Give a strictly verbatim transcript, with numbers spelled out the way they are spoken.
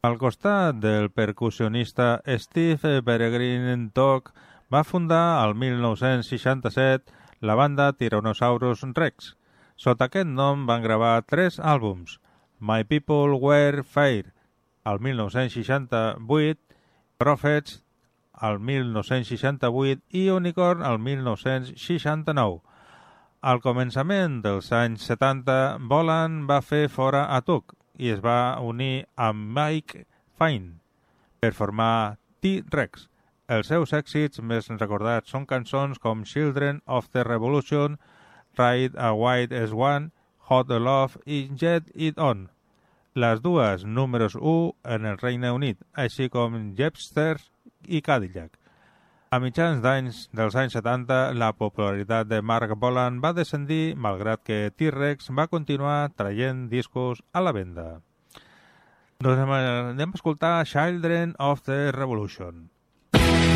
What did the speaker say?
Al costat del percussionista Steve Peregrine Toc va fundar el mil nou-cents seixanta-set la banda Tyrannosaurus Rex. Sota aquest nom van gravar tres àlbums: My People Were Fair, el mil nou-cents seixanta-vuit, Prophets, el mil nou-cents seixanta-vuit i Unicorn, el mil nou-cents seixanta-nou. Al començament dels anys setanta, Bolan va fer fora a Took i es va unir amb Mike Fine per formar T-Rex. Els seus èxits més recordats són cançons com Children of the Revolution, Ride a White Swan, Hot Love i Get It On. Les dues números u en el Regne Unit, així com Jepsters i Cadillac. A mitjans d'anys dels anys setanta, la popularitat de Marc Bolan va descendir, malgrat que T-Rex va continuar traient discos a la venda. Doncs anem a escoltar Children of the Revolution.